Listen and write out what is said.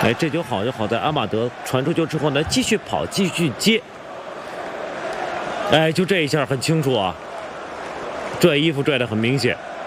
哎，这球好就好在阿马德传出球之后呢，继续跑，继续接。哎，就这一下很清楚啊，拽衣服拽得很明显。